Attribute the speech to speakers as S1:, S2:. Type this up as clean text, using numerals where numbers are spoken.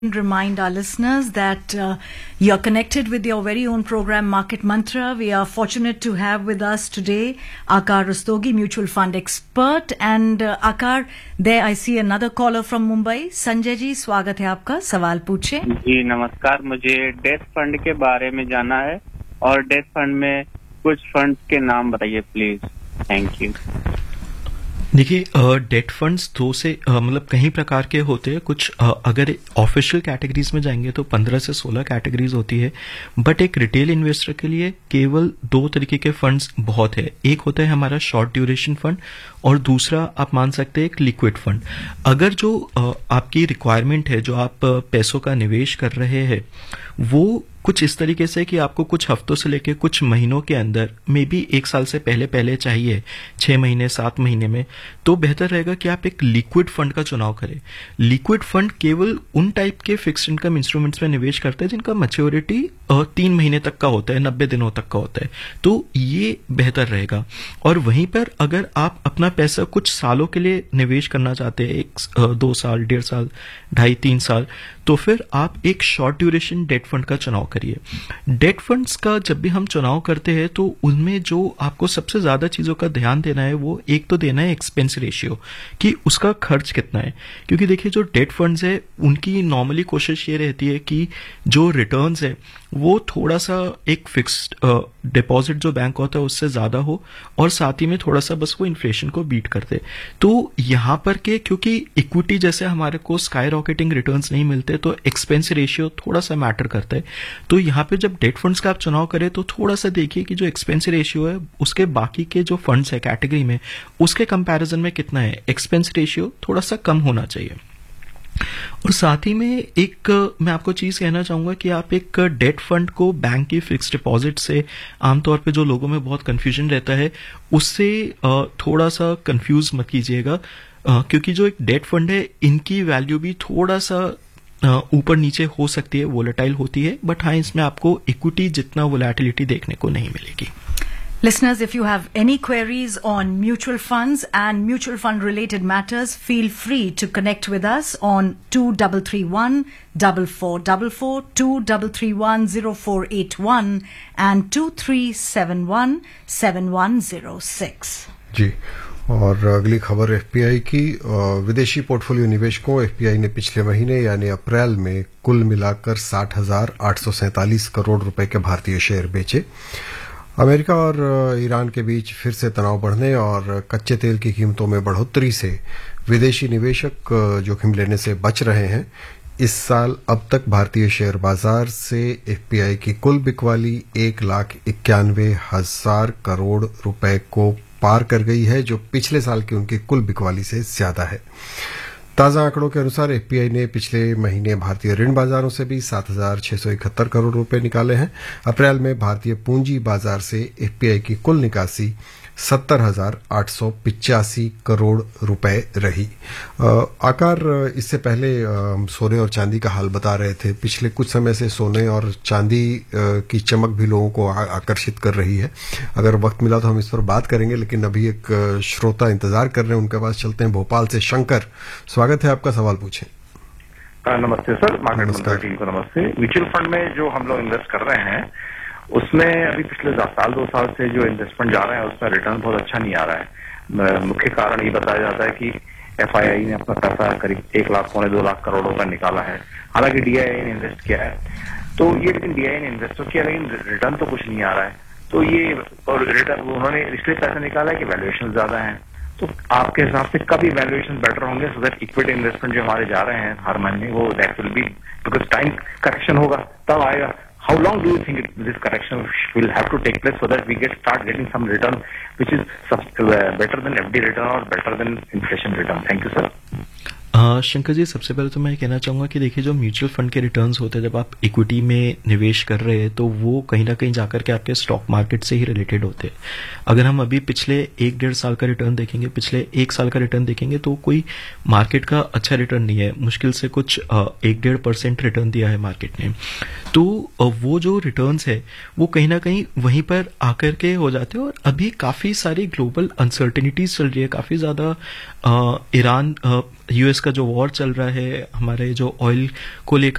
S1: Remind our listeners that you're connected with your very own program Market Mantra. We are fortunate to have with us today Aakar Rastogi, mutual fund expert. And Aakar, there I see another caller from Mumbai. Sanjay ji, स्वागत है आपका, सवाल पूछे।
S2: जी नमस्कार, मुझे death fund के बारे में जानना है और डेथ फंड में कुछ फंड्स के नाम बताइए प्लीज। Thank you.
S3: देखिए, डेट फंड्स दो से मतलब कई प्रकार के होते हैं। कुछ अगर ऑफिशियल कैटेगरीज में जाएंगे तो 15 से 16 कैटेगरीज होती है, बट एक रिटेल इन्वेस्टर के लिए केवल दो तरीके के फंड्स बहुत है। एक होता है हमारा शॉर्ट ड्यूरेशन फंड और दूसरा आप मान सकते हैं एक लिक्विड फंड। अगर जो आपकी रिक्वायरमेंट है, जो आप पैसों का निवेश कर रहे हैं, वो कुछ इस तरीके से कि आपको कुछ हफ्तों से लेकर कुछ महीनों के अंदर, मे बी एक साल से पहले चाहिए, 6 महीने 7 महीने में, तो बेहतर रहेगा कि आप एक लिक्विड फंड का चुनाव करें। लिक्विड फंड केवल उन टाइप के फिक्स्ड इनकम इंस्ट्रूमेंट्स में निवेश करते हैं जिनका मैच्योरिटी 3 महीने तक का होता है, 90 दिनों तक का होता है, तो ये बेहतर रहेगा। और वहीं पर अगर आप अपना पैसा कुछ सालों के लिए निवेश करना चाहते हैं, 2 साल, 1.5 साल, 2.5-3 साल, तो फिर आप एक शॉर्ट ड्यूरेशन डेट फंड का चुनाव करिए। डेट फंड्स का जब भी हम चुनाव करते हैं तो उनमें जो आपको सबसे ज्यादा चीजों का ध्यान देना है, वो एक तो देना है एक्सपेंस रेशियो, कि उसका खर्च कितना है। क्योंकि देखिए, जो डेट फंड्स है उनकी नॉर्मली कोशिश ये रहती है कि जो रिटर्न्स है वो थोड़ा सा एक फिक्स्ड डिपॉजिट जो बैंक होता है उससे ज्यादा हो, और साथ ही में थोड़ा सा बस वो इन्फ्लेशन को बीट करते। तो यहां पर के क्योंकि इक्विटी जैसे हमारे को स्काई रॉकेटिंग रिटर्न्स नहीं मिलते, तो एक्सपेंस रेशियो थोड़ा सा मैटर करता है। तो यहाँ पे जब डेट फंड्स का आप चुनाव करें तो थोड़ा सा देखिए कि जो एक्सपेंस रेशियो है उसके बाकी के जो फंड्स है कैटेगरी में, उसके कंपैरिजन में कितना है। एक्सपेंस रेशियो थोड़ा सा कम होना चाहिए। और साथ ही में एक मैं आपको चीज कहना चाहूंगा कि आप एक डेट फंड को बैंक की फिक्स्ड डिपॉजिट से, आमतौर पे जो लोगों में बहुत कंफ्यूजन रहता है, उससे थोड़ा सा कंफ्यूज मत कीजिएगा, क्योंकि जो एक डेट फंड है इनकी वैल्यू भी थोड़ा सा ऊपर नीचे हो सकती है, वोलेटाइल होती है, बट हाँ, इसमें आपको इक्विटी जितना वोलेटिलिटी देखने को नहीं मिलेगी।
S1: Listeners, if you have any queries on mutual funds and mutual fund related matters, feel free to connect with us on 2331-4444, 2331-0481 and 2371-7106।
S4: जी, और अगली खबर एफपीआई की। विदेशी पोर्टफोलियो निवेशकों एफपीआई ने पिछले महीने यानी अप्रैल में कुल मिलाकर 60,847 करोड़ रुपए के भारतीय शेयर बेचे। अमेरिका और ईरान के बीच फिर से तनाव बढ़ने और कच्चे तेल की कीमतों में बढ़ोतरी से विदेशी निवेशक जोखिम लेने से बच रहे हैं। इस साल अब तक भारतीय शेयर बाजार से एफपीआई की कुल बिकवाली 1,91,000 करोड़ रुपए को पार कर गई है, जो पिछले साल की उनकी कुल बिकवाली से ज्यादा है। ताजा आंकड़ों के अनुसार एफपीआई ने पिछले महीने भारतीय ऋण बाजारों से भी 7,671 करोड़ रुपए निकाले हैं। अप्रैल में भारतीय पूंजी बाजार से एफपीआई की कुल निकासी 70,885 करोड़ रुपए रही। आकार, इससे पहले हम सोने और चांदी का हाल बता रहे थे। पिछले कुछ समय से सोने और चांदी की चमक भी लोगों को आकर्षित कर रही है। अगर वक्त मिला तो हम इस पर बात करेंगे, लेकिन अभी एक श्रोता इंतजार कर रहे हैं, उनके पास चलते हैं। भोपाल से शंकर, स्वागत है आपका, सवाल पूछें।
S5: नमस्ते सर, मार्केट मंत्रा टीम को नमस्ते। म्यूचुअल फंड में जो हम लोग इन्वेस्ट कर रहे हैं उसमें अभी पिछले 2 साल से जो इन्वेस्टमेंट जा रहा है उसका रिटर्न बहुत अच्छा नहीं आ रहा है। मुख्य कारण ये बताया जाता है कि एफआईआई ने अपना पैसा करीब 1 लाख 2 लाख करोड़ों का निकाला है। हालांकि डीआईआई ने इन्वेस्ट किया है, तो ये, लेकिन डीआईआई ने इन्वेस्ट तो किया लेकिन रिटर्न तो कुछ नहीं आ रहा है। तो ये, और रिटर्न उन्होंने इसलिए पैसा निकाला है कि वैल्यूएशन ज्यादा है। तो आपके हिसाब से कभी वैल्यूएशन बेटर होंगे सो दैट इक्विटी इन्वेस्टमेंट जो हमारे जा रहे हैं हर महीने, वो that will be, because time correction होगा तब आएगा। How long do you think this correction will have to take place so that we start getting some return which is better than FD return or better than inflation return? Thank you, sir.
S3: Shankar ji, सबसे पहले तो मैं कहना चाहूंगा कि देखिए, जो mutual fund के रिटर्न्स होते हैं, जब आप इक्विटी में निवेश कर रहे हैं तो वो कहीं ना कहीं जाकर के आपके स्टॉक मार्केट से ही रिलेटेड होते हैं। अगर हम अभी पिछले 1-1.5 साल का रिटर्न देखेंगे, पिछले 1 साल का रिटर्न देखेंगे, तो कोई मार्केट का अच्छा रिटर्न नहीं है। मुश्किल से कुछ 1-1.5% रिटर्न दिया है मार्केट ने। तो वो जो रिटर्न्स है वो कहीं ना कहीं वहीं पर आकर के हो जाते हैं। और अभी काफी सारी ग्लोबल अनसर्टेनिटीज चल रही है, काफी ज्यादा ईरान यूएस का जो वॉर चल रहा है, हमारे जो ऑयल को लेकर